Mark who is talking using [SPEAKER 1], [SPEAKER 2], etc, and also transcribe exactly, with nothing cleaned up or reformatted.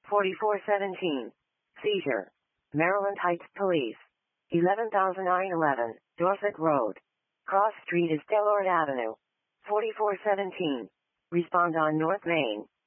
[SPEAKER 1] forty-four seventeen. Seizure. Maryland Heights Police. eleven thousand nine hundred eleven, Dorset Road. Cross Street is Delord Avenue. forty-four seventeen. Respond on North Main.